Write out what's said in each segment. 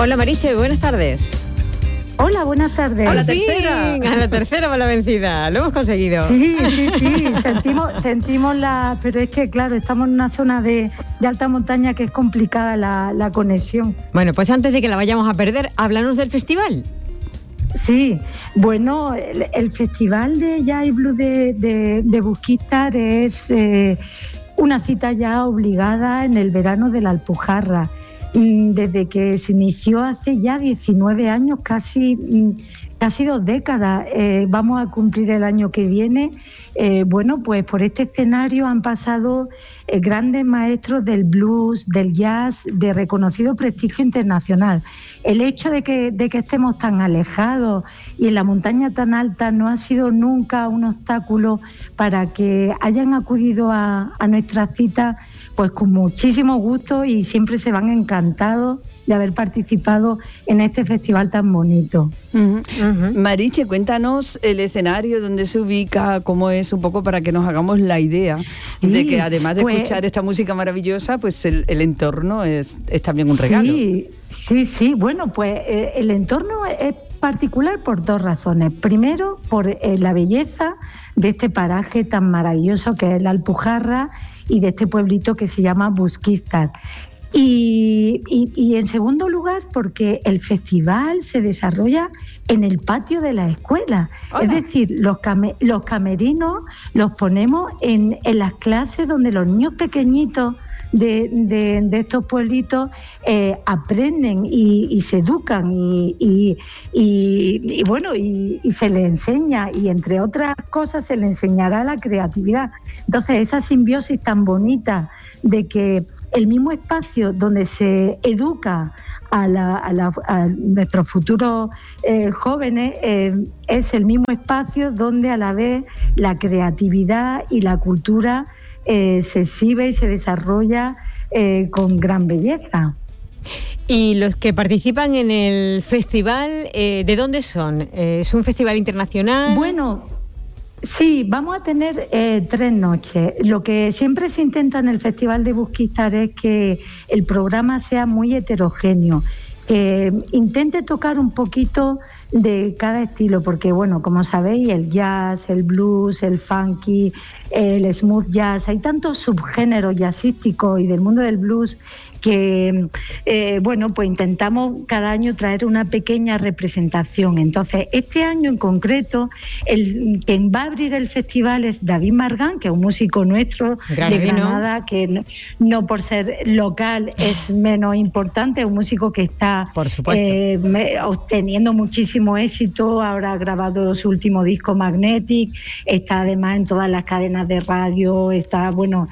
Hola Mariche, buenas tardes. Hola, buenas tardes. A la tercera. A la tercera va la vencida, lo hemos conseguido. Sí, sentimos la... Pero es que, claro, estamos en una zona de alta montaña que es complicada la conexión. Bueno, pues antes de que la vayamos a perder, háblanos del festival. Sí, bueno, el Festival de Jazz y Blues de Busquistar es una cita ya obligada en el verano de la Alpujarra. Desde que se inició hace ya 19 años, casi 2 décadas, vamos a cumplir el año que viene. Bueno, pues por este escenario han pasado grandes maestros del blues, del jazz, de reconocido prestigio internacional. El hecho de que estemos tan alejados y en la montaña tan alta no ha sido nunca un obstáculo para que hayan acudido a nuestra cita, pues con muchísimo gusto, y siempre se van encantados de haber participado en este festival tan bonito. Mariche, cuéntanos el escenario, dónde se ubica, cómo es, un poco para que nos hagamos la idea de que además de escuchar esta música maravillosa, pues el entorno es también un regalo. Sí, bueno, pues el entorno es particular por 2 razones. Primero, por la belleza de este paraje tan maravilloso que es la Alpujarra y de este pueblito que se llama Busquistar. Y en segundo lugar, porque el festival se desarrolla en el patio de la escuela. Hola. Es decir, los camerinos los ponemos en las clases donde los niños pequeñitos de estos pueblitos aprenden y se educan y bueno, y se les enseña, y entre otras cosas se les enseñará la creatividad. Entonces, esa simbiosis tan bonita de que el mismo espacio donde se educa a nuestros futuros jóvenes es el mismo espacio donde a la vez la creatividad y la cultura se exhibe y se desarrolla con gran belleza. ¿Y los que participan en el festival, de dónde son? ¿Es un festival internacional? Bueno, sí, vamos a tener 3 noches. Lo que siempre se intenta en el Festival de Busquistar es que el programa sea muy heterogéneo, que intente tocar un poquito de cada estilo, porque bueno, como sabéis, el jazz, el blues, el funky, el smooth jazz, hay tantos subgéneros jazzísticos y del mundo del blues que bueno, pues intentamos cada año traer una pequeña representación. Entonces, este año en concreto, quien va a abrir el festival es David Margán, que es un músico nuestro de Granada, que no por ser local es menos importante, es un músico que está obteniendo muchísimo éxito. Ahora ha grabado su último disco Magnetic, está además en todas las cadenas de radio, está bueno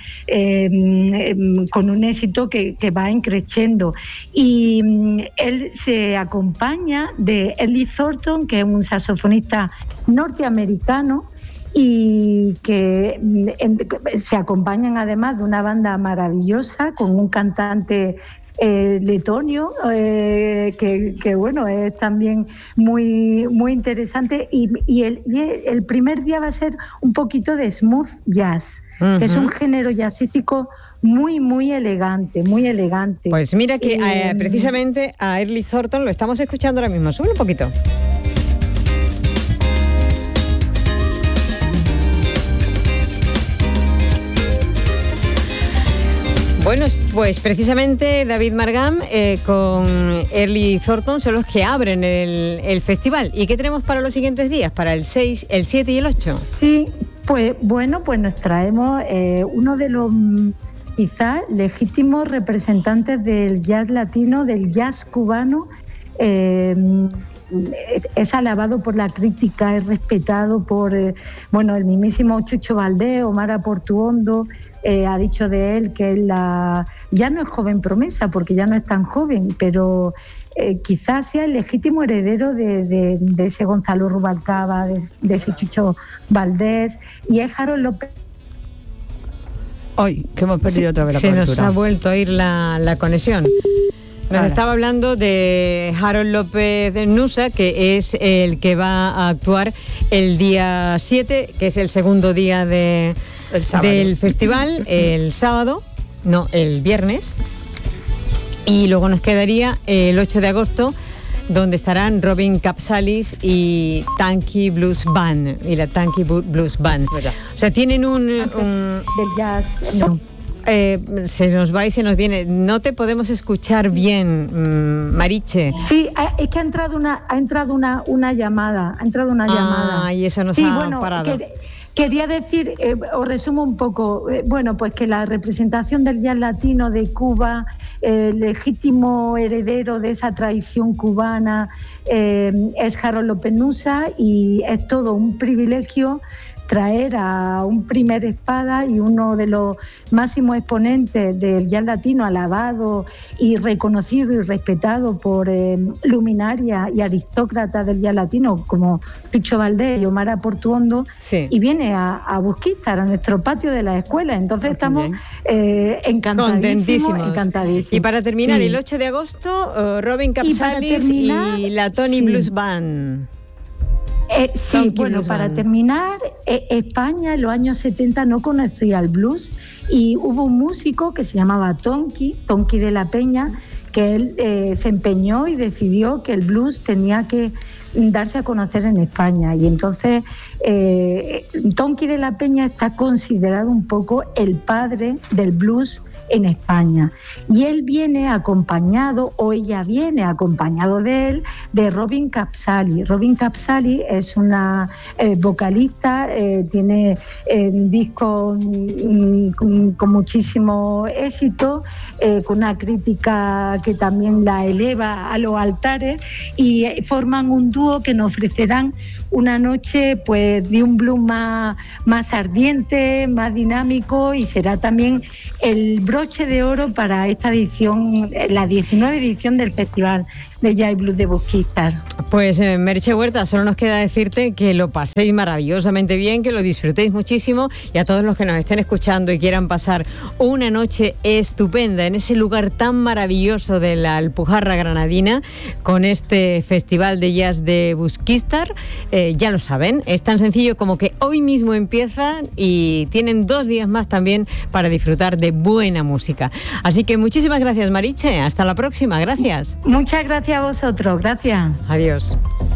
con un éxito que va increciendo, y él se acompaña de Early Thornton, que es un saxofonista norteamericano, y que se acompañan además de una banda maravillosa con un cantante letonio que bueno, es también muy interesante, y el primer día va a ser un poquito de smooth jazz, que es un género jazzístico muy elegante, muy elegante. Pues mira que precisamente a Early Thornton lo estamos escuchando ahora mismo. Sube un poquito. Bueno, pues precisamente David Margán con Early Thornton son los que abren el festival. ¿Y qué tenemos para los siguientes días? Para el 6, el 7 y el 8. Sí, pues bueno, pues nos traemos uno de los quizás legítimos representantes del jazz latino, del jazz cubano. Es alabado por la crítica, es respetado por bueno, el mismísimo Chucho Valdés, Omar Aportuondo ha dicho de él que ya no es joven promesa, porque ya no es tan joven, pero quizás sea el legítimo heredero de ese Gonzalo Rubalcaba, de ese Chucho Valdés, y es Harold López. Hoy, que hemos perdido otra vez la cobertura. Se nos ha vuelto a ir la conexión. Nos estaba hablando de Harold López Nusa, que es el que va a actuar el día 7, que es el segundo día del festival, el sábado, no, el viernes. Y luego nos quedaría el 8 de agosto, donde estarán Robin Capsalis y Tanky Blues Band. Y la Tanky Blues Band. O sea, tienen un del jazz. No. Se nos va y se nos viene. No te podemos escuchar bien, Maritxe. Sí, es que ha entrado una llamada. Y eso nos ha parado. Quería decir, os resumo un poco, pues que la representación del jazz latino de Cuba, el legítimo heredero de esa tradición cubana, es Harold López Nussa, y es todo un privilegio traer a un primer espada y uno de los máximos exponentes del jazz latino, alabado y reconocido y respetado por luminarias y aristócratas del jazz latino como Picho Valdés y Omar Portuondo, sí. Y viene a Busquistar, a nuestro patio de la escuela. Entonces estamos encantadísimos. Y para terminar, sí. El 8 de agosto, Robin Capsalis y la Tony Blues Band. Sí, bueno, para terminar, España en los años 70 no conocía el blues y hubo un músico que se llamaba Tonky de la Peña, que él se empeñó y decidió que el blues tenía que darse a conocer en España, y entonces Tonky de la Peña está considerado un poco el padre del blues en España, y él viene acompañado, o ella viene acompañado de él, de Robin Capsalis. Robin Capsalis es una vocalista, tiene discos con muchísimo éxito, con una crítica que también la eleva a los altares, y forman un dúo que nos ofrecerán una noche pues de un blues más ardiente, más dinámico, y será también el broche de oro para esta edición, la 19 edición del Festival de Jazz y Blues de Busquistar. Pues Meritxell Huerta, solo nos queda decirte que lo paséis maravillosamente bien, que lo disfrutéis muchísimo, y a todos los que nos estén escuchando y quieran pasar una noche estupenda en ese lugar tan maravilloso de la Alpujarra Granadina con este Festival de Jazz de Busquistar, ya lo saben, es tan sencillo como que hoy mismo empiezan y tienen 2 días más también para disfrutar de buena música. Así que muchísimas gracias, Maritxe, hasta la próxima, gracias. Muchas gracias a vosotros, gracias. Adiós.